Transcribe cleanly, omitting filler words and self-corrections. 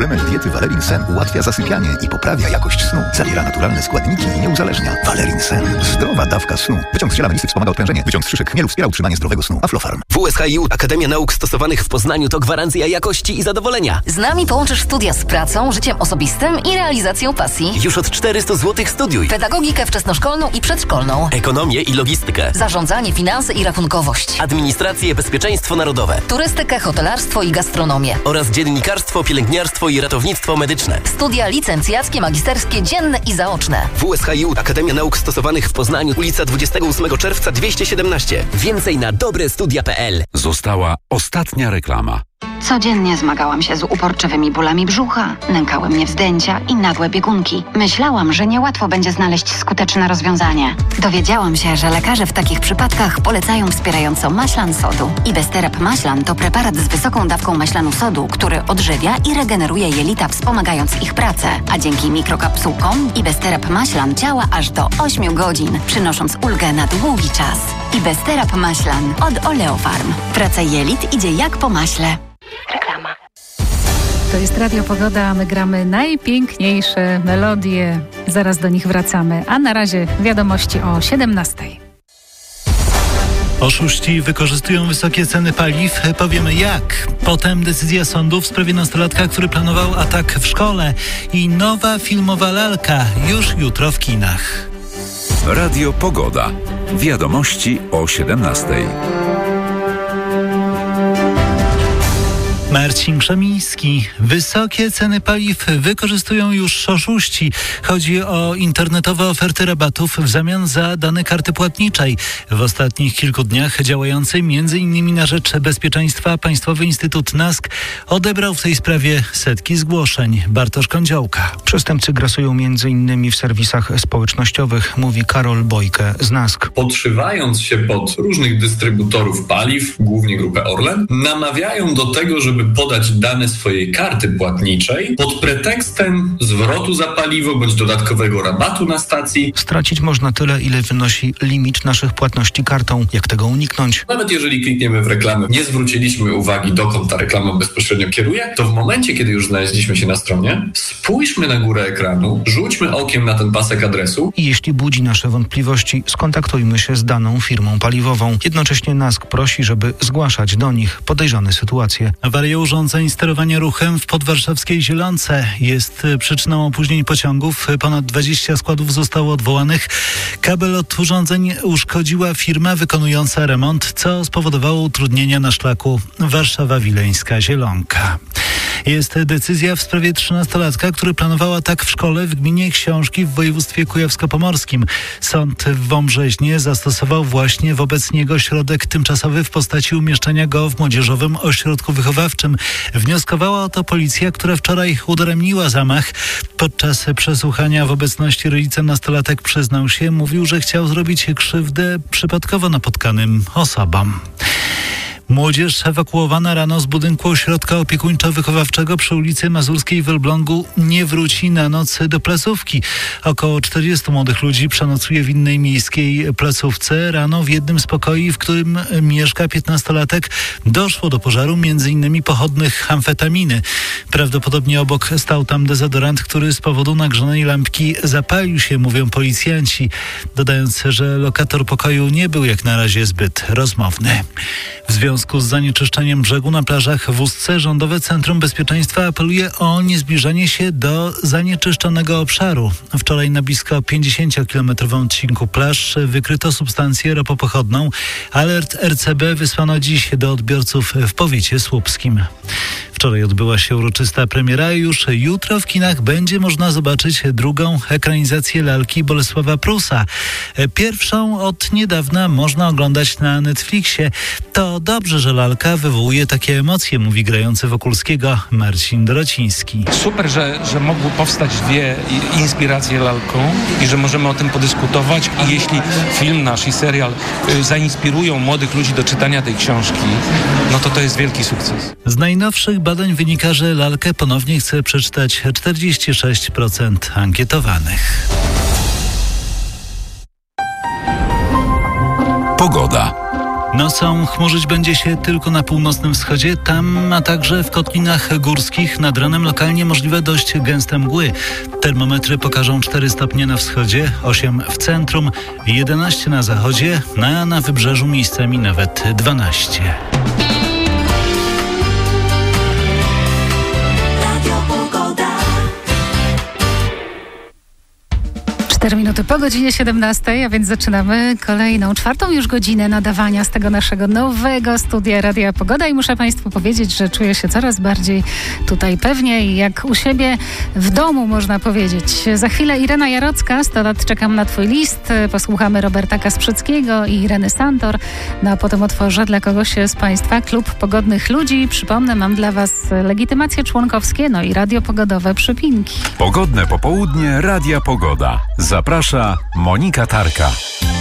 Suplement diety Valerin Sen ułatwia zasypianie i poprawia jakość snu. Zawiera naturalne składniki i nie uzależnia. Valerin Sen. Zdrowa dawka snu. Wyciąg z ziela melisy wspomaga odprężenie. Wyciąg z szyszek chmielu wspiera utrzymanie zdrowego snu. Aflofarm. WSHiU Akademia Nauk Stosowanych w Poznaniu to gwarancja jakości i zadowolenia. Z nami połączysz studia z pracą, życiem osobistym i realizacją pasji. Już od 400 zł studiuj. Pedagogikę wczesnoszkolną i przedszkolną. Ekonomię i logistykę. Zarządzanie, finanse i rachunkowość. Administrację, bezpieczeństwo narodowe. Turystykę, hotelarstwo i gastronomię. Oraz dziennikarstwo, pielęgniarstwo i ratownictwo medyczne. Studia licencjackie, magisterskie, dzienne i zaoczne. WSHiU Akademia Nauk Stosowanych w Poznaniu, ulica 28 czerwca 217. Więcej na dobrestudia.pl. Została ostatnia reklama. Codziennie zmagałam się z uporczywymi bólami brzucha, nękały mnie wzdęcia i nagłe biegunki. Myślałam, że niełatwo będzie znaleźć skuteczne rozwiązanie. Dowiedziałam się, że lekarze w takich przypadkach polecają wspierająco maślan sodu. Ibesterap maślan to preparat z wysoką dawką maślanu sodu, który odżywia i regeneruje jelita, wspomagając ich pracę. A dzięki mikrokapsułkom Ibesterap maślan działa aż do 8 godzin, przynosząc ulgę na długi czas. Ibesterap maślan od Oleofarm. Praca jelit idzie jak po maśle. Reklama. To jest Radio Pogoda, a my gramy najpiękniejsze melodie. Zaraz do nich wracamy. A na razie wiadomości o 17:00. Oszuści wykorzystują wysokie ceny paliw. Powiemy jak. Potem decyzja sądu w sprawie nastolatka, który planował atak w szkole. I nowa filmowa lalka już jutro w kinach. Radio Pogoda. Wiadomości o 17:00. Marcin Krzemiński. Wysokie ceny paliw wykorzystują już oszuści. Chodzi o internetowe oferty rabatów w zamian za dane karty płatniczej. W ostatnich kilku dniach działający m.in. na rzecz bezpieczeństwa Państwowy Instytut NASK odebrał w tej sprawie setki zgłoszeń. Bartosz Kądziołka. Przestępcy grasują m.in. w serwisach społecznościowych, mówi Karol Bojke z NASK. Podszywając się pod różnych dystrybutorów paliw, głównie grupę Orlen, namawiają do tego, żeby podać dane swojej karty płatniczej pod pretekstem zwrotu za paliwo bądź dodatkowego rabatu na stacji. Stracić można tyle, ile wynosi limit naszych płatności kartą. Jak tego uniknąć? Nawet jeżeli klikniemy w reklamę, nie zwróciliśmy uwagi, dokąd ta reklama bezpośrednio kieruje, to w momencie, kiedy już znaleźliśmy się na stronie, spójrzmy na górę ekranu, rzućmy okiem na ten pasek adresu. I jeśli budzi nasze wątpliwości, skontaktujmy się z daną firmą paliwową. Jednocześnie NASK prosi, żeby zgłaszać do nich podejrzane sytuacje. Awaria urządzeń sterowania ruchem w podwarszawskiej Zielonce jest przyczyną opóźnień pociągów. Ponad 20 składów zostało odwołanych. Kabel od urządzeń uszkodziła firma wykonująca remont, co spowodowało utrudnienia na szlaku Warszawa-Wileńska-Zielonka. Jest decyzja w sprawie 13-latka, który planował atak w szkole w gminie Książki w województwie kujawsko-pomorskim. Sąd w Wąbrzeźnie zastosował właśnie wobec niego środek tymczasowy w postaci umieszczenia go w młodzieżowym ośrodku wychowawczym. Wnioskowała o to policja, która wczoraj udaremniła zamach. Podczas przesłuchania w obecności rodzica nastolatek przyznał się, mówił, że chciał zrobić krzywdę przypadkowo napotkanym osobom. Młodzież ewakuowana rano z budynku ośrodka opiekuńczo-wychowawczego przy ulicy Mazurskiej w Elblągu nie wróci na noc do placówki. Około 40 młodych ludzi przenocuje w innej miejskiej placówce. Rano w jednym z pokoi, w którym mieszka 15-latek, doszło do pożaru m.in. pochodnych amfetaminy. Prawdopodobnie obok stał tam dezodorant, który z powodu nagrzanej lampki zapalił się, mówią policjanci, dodając, że lokator pokoju nie był jak na razie zbyt rozmowny. W związku z zanieczyszczeniem brzegu na plażach w Ustce Rządowe Centrum Bezpieczeństwa apeluje o niezbliżanie się do zanieczyszczonego obszaru. Wczoraj na blisko 50-kilometrowym odcinku plaż wykryto substancję ropopochodną. Alert RCB wysłano dziś do odbiorców w powiecie słupskim. Wczoraj odbyła się uroczysta premiera i już jutro w kinach będzie można zobaczyć drugą ekranizację lalki Bolesława Prusa. Pierwszą od niedawna można oglądać na Netflixie. To dobrze, że lalka wywołuje takie emocje, mówi grający Wokulskiego Marcin Dorociński. Super, że mogły powstać dwie inspiracje lalką i że możemy o tym podyskutować. I jeśli film nasz i serial zainspirują młodych ludzi do czytania tej książki, no to jest wielki sukces. Z najnowszych badań wynika, że lalkę ponownie chce przeczytać 46% ankietowanych. Pogoda. Nocą chmurzyć będzie się tylko na północnym wschodzie, tam, a także w kotlinach górskich. Nad ranem lokalnie możliwe dość gęste mgły. Termometry pokażą 4 stopnie na wschodzie, 8 w centrum, 11 na zachodzie, a na wybrzeżu miejscami nawet 12. 4 minuty po godzinie 17, a więc zaczynamy kolejną, 4. już godzinę nadawania z tego naszego nowego studia Radia Pogoda i muszę Państwu powiedzieć, że czuję się coraz bardziej tutaj pewnie i jak u siebie w domu, można powiedzieć. Za chwilę Irena Jarocka, 100 lat czekam na Twój list, posłuchamy Roberta Kasprzyckiego i Ireny Santor, no a potem otworzę dla kogoś z Państwa Klub Pogodnych Ludzi. Przypomnę, mam dla Was legitymacje członkowskie, no i radiopogodowe przypinki. Pogodne popołudnie Radia Pogoda. Zaprasza Monika Tarka.